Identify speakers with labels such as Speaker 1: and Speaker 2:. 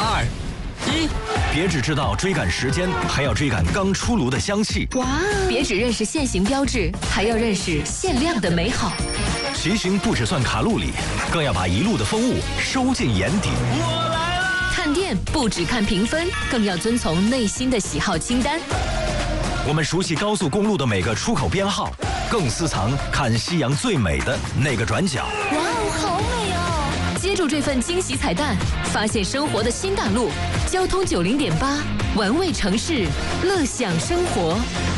Speaker 1: 2、1，别只知道追赶时间，还要追赶刚出炉的香气。
Speaker 2: 哇！别只认识限行标志，还要认识限量的美好。
Speaker 1: 骑行不只算卡路里，更要把一路的风物收进眼底。
Speaker 3: 我来啦！
Speaker 2: 看店不只看评分，更要遵从内心的喜好清单。
Speaker 1: 我们熟悉高速公路的每个出口编号，更私藏看夕阳最美的那个转角。
Speaker 2: 哇哦，好美哦！接住这份惊喜彩蛋，发现生活的新大陆。交通90.8，玩味城市，乐享生活。